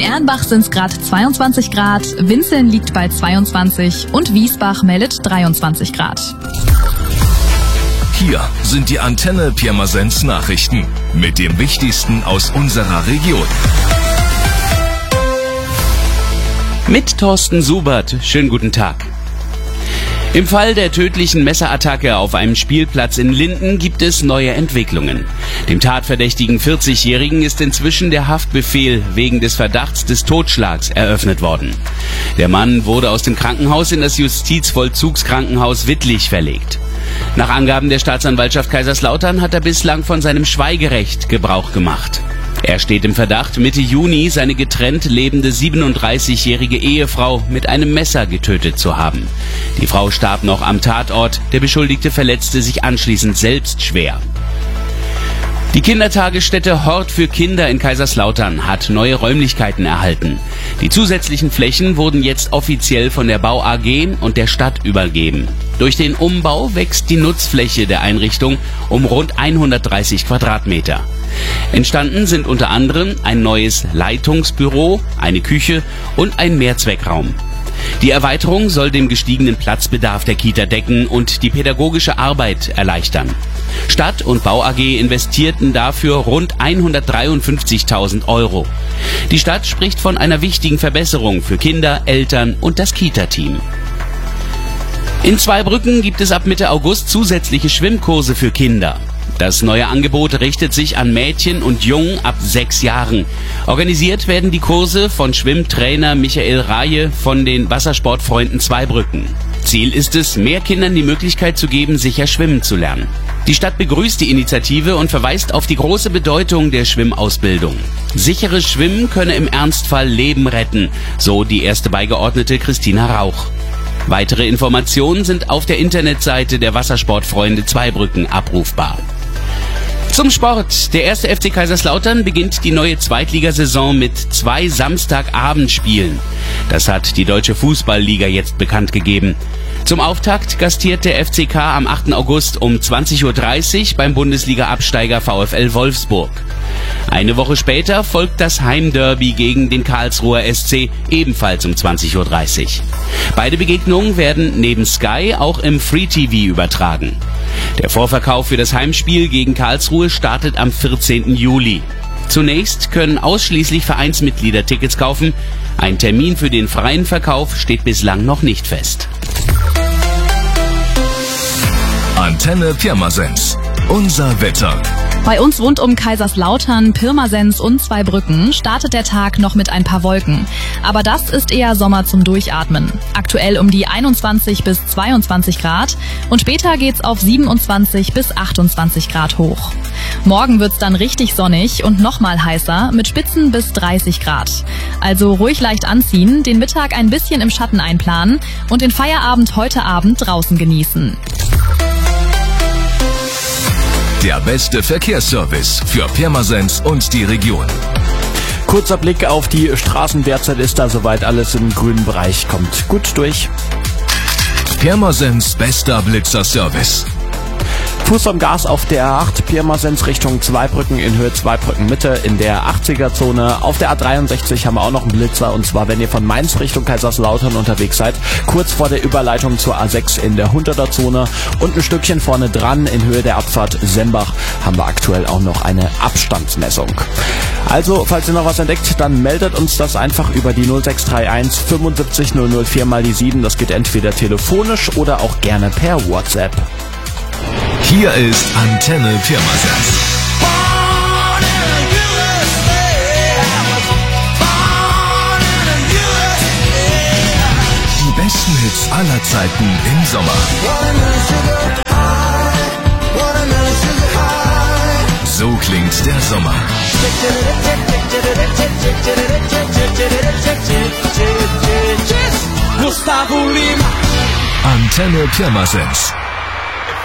Erlenbach sind es gerade 22 Grad, Winzeln liegt bei 22 und Wiesbach meldet 23 Grad. Hier sind die Antenne Pirmasens Nachrichten mit dem Wichtigsten aus unserer Region. Mit Thorsten Subert. Schönen guten Tag. Im Fall der tödlichen Messerattacke auf einem Spielplatz in Linden gibt es neue Entwicklungen. Dem tatverdächtigen 40-Jährigen ist inzwischen der Haftbefehl wegen des Verdachts des Totschlags eröffnet worden. Der Mann wurde aus dem Krankenhaus in das Justizvollzugskrankenhaus Wittlich verlegt. Nach Angaben der Staatsanwaltschaft Kaiserslautern hat er bislang von seinem Schweigerecht Gebrauch gemacht. Er steht im Verdacht, Mitte Juni seine getrennt lebende 37-jährige Ehefrau mit einem Messer getötet zu haben. Die Frau starb noch am Tatort, der Beschuldigte verletzte sich anschließend selbst schwer. Die Kindertagesstätte Hort für Kinder in Kaiserslautern hat neue Räumlichkeiten erhalten. Die zusätzlichen Flächen wurden jetzt offiziell von der Bau AG und der Stadt übergeben. Durch den Umbau wächst die Nutzfläche der Einrichtung um rund 130 Quadratmeter. Entstanden sind unter anderem ein neues Leitungsbüro, eine Küche und ein Mehrzweckraum. Die Erweiterung soll den gestiegenen Platzbedarf der Kita decken und die pädagogische Arbeit erleichtern. Stadt und Bau AG investierten dafür rund 153.000 Euro. Die Stadt spricht von einer wichtigen Verbesserung für Kinder, Eltern und das Kita-Team. In Zweibrücken gibt es ab Mitte August zusätzliche Schwimmkurse für Kinder. Das neue Angebot richtet sich an Mädchen und Jungen ab 6 Jahren. Organisiert werden die Kurse von Schwimmtrainer Michael Raje von den Wassersportfreunden Zweibrücken. Ziel ist es, mehr Kindern die Möglichkeit zu geben, sicher schwimmen zu lernen. Die Stadt begrüßt die Initiative und verweist auf die große Bedeutung der Schwimmausbildung. Sicheres Schwimmen könne im Ernstfall Leben retten, so die erste Beigeordnete Christina Rauch. Weitere Informationen sind auf der Internetseite der Wassersportfreunde Zweibrücken abrufbar. Zum Sport. Der 1. FC Kaiserslautern beginnt die neue Zweitligasaison mit 2 Samstagabendspielen. Das hat die Deutsche Fußballliga jetzt bekannt gegeben. Zum Auftakt gastiert der FCK am 8. August um 20:30 Uhr beim Bundesliga-Absteiger VfL Wolfsburg. Eine Woche später folgt das Heimderby gegen den Karlsruher SC, ebenfalls um 20:30 Uhr. Beide Begegnungen werden neben Sky auch im Free TV übertragen. Der Vorverkauf für das Heimspiel gegen Karlsruhe startet am 14. Juli. Zunächst können ausschließlich Vereinsmitglieder Tickets kaufen. Ein Termin für den freien Verkauf steht bislang noch nicht fest. Antenne Pirmasens. Unser Wetter. Bei uns rund um Kaiserslautern, Pirmasens und Zweibrücken startet der Tag noch mit ein paar Wolken. Aber das ist eher Sommer zum Durchatmen. Aktuell um die 21 bis 22 Grad und später geht's auf 27 bis 28 Grad hoch. Morgen wird's dann richtig sonnig und nochmal heißer mit Spitzen bis 30 Grad. Also ruhig leicht anziehen, den Mittag ein bisschen im Schatten einplanen und den Feierabend heute Abend draußen genießen. Der beste Verkehrsservice für Pirmasens und die Region. Kurzer Blick auf die Straßen. Derzeit ist da soweit alles im grünen Bereich. Kommt gut durch. Pirmasens bester Blitzerservice. Fuß am Gas auf der A8, Pirmasens Richtung Zweibrücken in Höhe Zweibrücken Mitte in der 80er-Zone. Auf der A63 haben wir auch noch einen Blitzer, und zwar wenn ihr von Mainz Richtung Kaiserslautern unterwegs seid, kurz vor der Überleitung zur A6 in der 100er-Zone und ein Stückchen vorne dran in Höhe der Abfahrt Sembach haben wir aktuell auch noch eine Abstandsmessung. Also, falls ihr noch was entdeckt, dann meldet uns das einfach über die 0631 75 004 mal die 7. Das geht entweder telefonisch oder auch gerne per WhatsApp. Hier ist Antenne Pirmasens. Die besten Hits aller Zeiten im Sommer. So klingt der Sommer. Antenne Pirmasens.